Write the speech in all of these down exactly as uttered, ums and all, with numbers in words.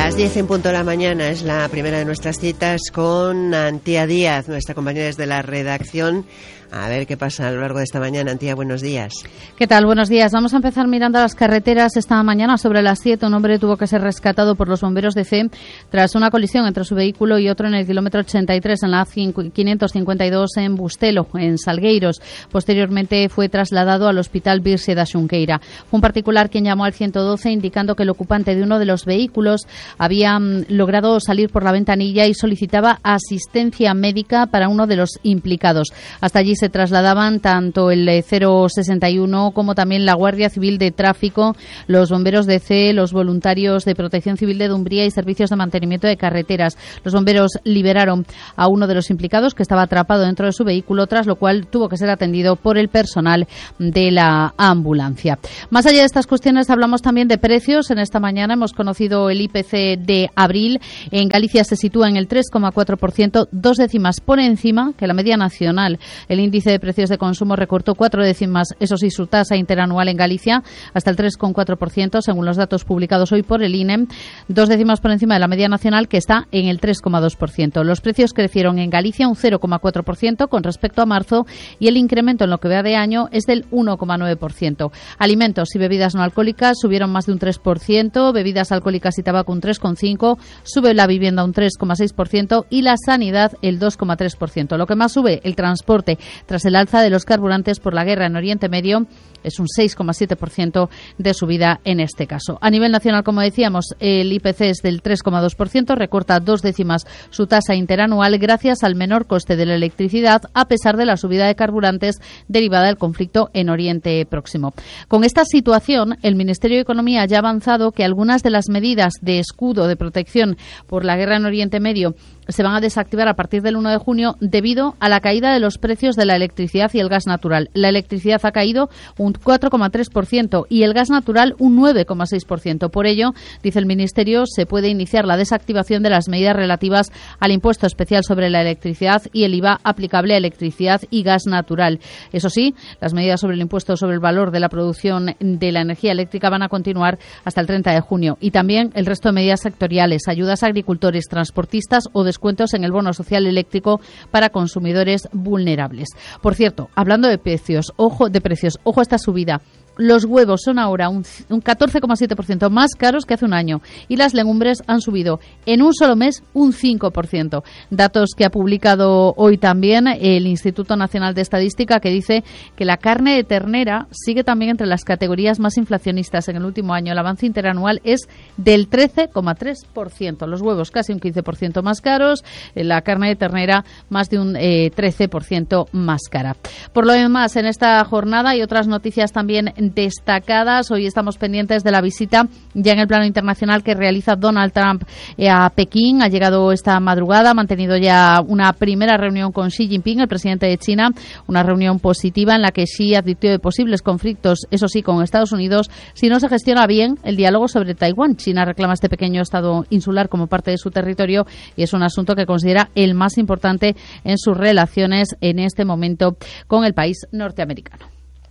Las diez en punto de la mañana es la primera de nuestras citas con Antía Díaz, nuestra compañera desde la redacción. A ver qué pasa a lo largo de esta mañana. Antía, buenos días. ¿Qué tal? Buenos días. Vamos a empezar mirando a las carreteras. Esta mañana, sobre las siete, un hombre tuvo que ser rescatado por los bomberos de C E tras una colisión entre su vehículo y otro en el kilómetro ochenta y tres, en la A quinientos cincuenta y dos en Bustelo, en Salgueiros. Posteriormente fue trasladado al Hospital Virxe da Xunqueira. Fue un particular quien llamó al ciento doce indicando que el ocupante de uno de los vehículos había mm, logrado salir por la ventanilla y solicitaba asistencia médica para uno de los implicados. Hasta allí se trasladaban tanto el cero sesenta y uno como también la Guardia Civil de Tráfico, los bomberos de C E, los voluntarios de Protección Civil de Dumbría y servicios de mantenimiento de carreteras. Los bomberos liberaron a uno de los implicados que estaba atrapado dentro de su vehículo, tras lo cual tuvo que ser atendido por el personal de la ambulancia. Más allá de estas cuestiones, hablamos también de precios. En esta mañana hemos conocido el I P C de abril. En Galicia se sitúa en el tres coma cuatro por ciento, dos décimas por encima que la media nacional. El índice de precios de consumo recortó cuatro décimas, eso sí, su tasa interanual en Galicia hasta el tres coma cuatro por ciento, según los datos publicados hoy por el I N E M, dos décimas por encima de la media nacional, que está en el tres coma dos por ciento. Los precios crecieron en Galicia un cero coma cuatro por ciento con respecto a marzo y el incremento en lo que va de año es del uno coma nueve por ciento. Alimentos y bebidas no alcohólicas subieron más de un tres por ciento, bebidas alcohólicas y tabaco un tres coma cinco por ciento, sube la vivienda un tres coma seis por ciento y la sanidad el dos coma tres por ciento. Lo que más sube, el transporte, tras el alza de los carburantes por la guerra en Oriente Medio, es un seis coma siete por ciento de subida en este caso. A nivel nacional, como decíamos, el I P C es del tres coma dos por ciento, recorta dos décimas su tasa interanual gracias al menor coste de la electricidad, a pesar de la subida de carburantes derivada del conflicto en Oriente Próximo. Con esta situación, el Ministerio de Economía ya ha avanzado que algunas de las medidas de escudo de protección por la guerra en Oriente Medio se van a desactivar a partir del uno de junio debido a la caída de los precios de la electricidad y el gas natural. La electricidad ha caído un cuatro coma tres por ciento y el gas natural un nueve coma seis por ciento. Por ello, dice el Ministerio, se puede iniciar la desactivación de las medidas relativas al impuesto especial sobre la electricidad y el I V A aplicable a electricidad y gas natural. Eso sí, las medidas sobre el impuesto sobre el valor de la producción de la energía eléctrica van a continuar hasta el treinta de junio. Y también el resto de medidas sectoriales, ayudas a agricultores, transportistas o descuentos en el bono social eléctrico para consumidores vulnerables. Por cierto, hablando de precios, ojo de precios, ojo a esta subida. Los huevos son ahora un, un catorce coma siete por ciento más caros que hace un año y las legumbres han subido en un solo mes un cinco por ciento. Datos que ha publicado hoy también el Instituto Nacional de Estadística, que dice que la carne de ternera sigue también entre las categorías más inflacionistas en el último año. El avance interanual es del trece coma tres por ciento. Los huevos casi un quince por ciento más caros, la carne de ternera más de un eh, trece por ciento más cara. Por lo demás, en esta jornada hay otras noticias también destacadas. Hoy estamos pendientes de la visita ya en el plano internacional que realiza Donald Trump eh, a Pekín. Ha llegado esta madrugada, ha mantenido ya una primera reunión con Xi Jinping, el presidente de China, una reunión positiva en la que Xi advirtió de posibles conflictos, eso sí, con Estados Unidos, si no se gestiona bien el diálogo sobre Taiwán. China reclama este pequeño estado insular como parte de su territorio y es un asunto que considera el más importante en sus relaciones en este momento con el país norteamericano.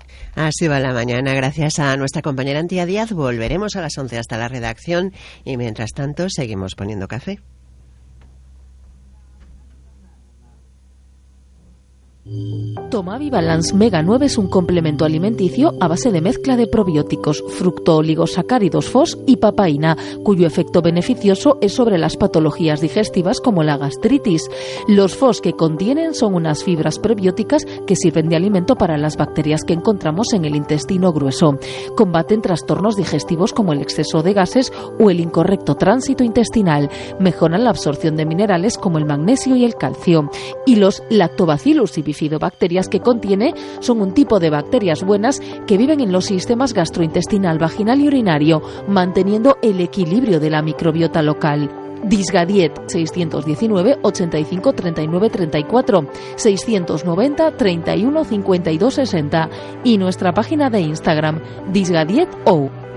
Así va la mañana, gracias a nuestra compañera Antía Díaz. Volveremos a las once hasta la redacción y mientras tanto seguimos poniendo café. Tomavi Balance Mega nueve es un complemento alimenticio a base de mezcla de probióticos, fructooligosacáridos F O S y papaína, cuyo efecto beneficioso es sobre las patologías digestivas como la gastritis. Los F O S que contienen son unas fibras prebióticas que sirven de alimento para las bacterias que encontramos en el intestino grueso. Combaten trastornos digestivos como el exceso de gases o el incorrecto tránsito intestinal. Mejoran la absorción de minerales como el magnesio y el calcio. Y los lactobacillus y bifidobacterias que contiene son un tipo de bacterias buenas que viven en los sistemas gastrointestinal, vaginal y urinario, manteniendo el equilibrio de la microbiota local. Disgadiet seiscientos diecinueve ochenta y cinco treinta y nueve treinta y cuatro, seiscientos noventa treinta y uno cincuenta y dos sesenta y nuestra página de Instagram Disgadiet O.